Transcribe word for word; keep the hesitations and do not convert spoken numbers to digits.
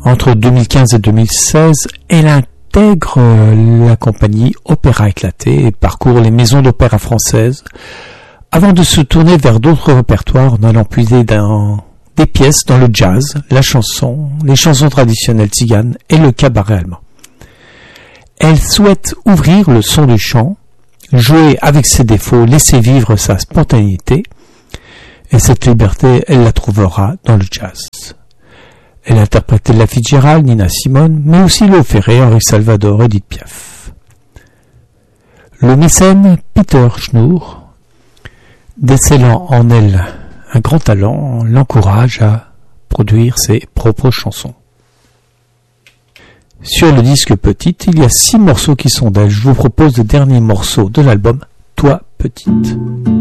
Entre deux mille quinze et deux mille seize, elle intègre la compagnie Opéra Éclaté et parcourt les maisons d'opéra françaises avant de se tourner vers d'autres répertoires en allant puiser dans des pièces dans le jazz, la chanson, les chansons traditionnelles tziganes et le cabaret allemand. Elle souhaite ouvrir le son du chant, jouer avec ses défauts, laisser vivre sa spontanéité, et cette liberté, elle la trouvera dans le jazz. Elle a interprété Ella Fitzgerald, Nina Simone, mais aussi Léo Ferré, Henri Salvador, Edith Piaf. Le mécène Peter Schnur, décelant en elle un grand talent, l'encourage à produire ses propres chansons. Sur le disque Petite, il y a six morceaux qui sont d'elle. Je vous propose le dernier morceau de l'album, Toi Petite.